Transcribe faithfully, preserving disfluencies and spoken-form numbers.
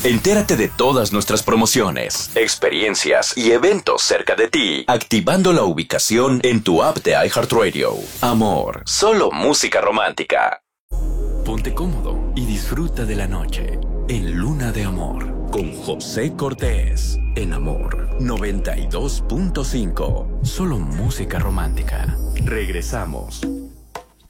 Entérate de todas nuestras promociones, experiencias y eventos cerca de ti, activando la ubicación en tu app de iHeartRadio. Amor, solo música romántica. Ponte cómodo y disfruta de la noche en Luna de Amor con José Cortés en Amor noventa y dos punto cinco. Solo música romántica. Regresamos.